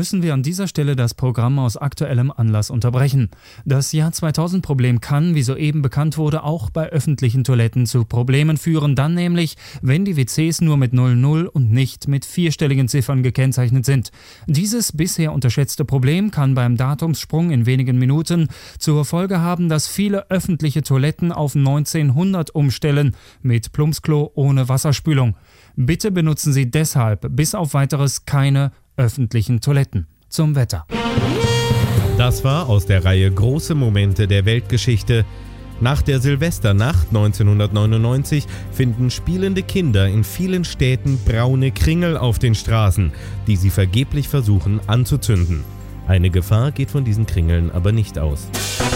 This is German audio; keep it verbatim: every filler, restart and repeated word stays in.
müssen wir an dieser Stelle das Programm aus aktuellem Anlass unterbrechen. Das Jahr zweitausend-Problem kann, wie soeben bekannt wurde, auch bei öffentlichen Toiletten zu Problemen führen. Dann nämlich, wenn die W Cs nur mit null null und nicht mit vierstelligen Ziffern gekennzeichnet sind. Dieses bisher unterschätzte Problem kann beim Datumssprung in wenigen Minuten zur Folge haben, dass viele öffentliche Toiletten auf neunzehnhundert umstellen, mit Plumpsklo ohne Wasserspülung. Bitte benutzen Sie deshalb bis auf Weiteres keine öffentlichen Toiletten. Zum Wetter. Das war aus der Reihe Große Momente der Weltgeschichte. Nach der Silvesternacht neunzehnhundertneunundneunzig finden spielende Kinder in vielen Städten braune Kringel auf den Straßen, die sie vergeblich versuchen anzuzünden. Eine Gefahr geht von diesen Kringeln aber nicht aus.